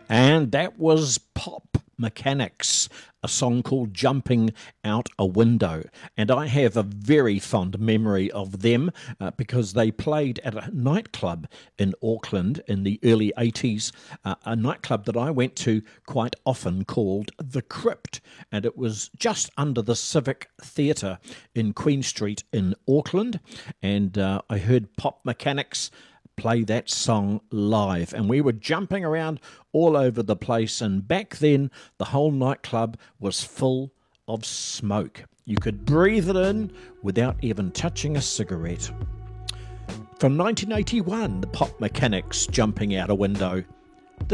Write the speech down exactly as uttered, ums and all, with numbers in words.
And that was Pop Mechanics, a song called Jumping Out a Window. And I have a very fond memory of them uh, because they played at a nightclub in Auckland in the early eighties, uh, a nightclub that I went to quite often called The Crypt. And it was just under the Civic Theatre in Queen Street in Auckland. And uh, I heard Pop Mechanics play that song live, and we were jumping around all over the place, and back then the whole nightclub was full of smoke. You could breathe it in without even touching a cigarette. From nineteen eighty-one, the Pop Mechanics, Jumping Out a Window.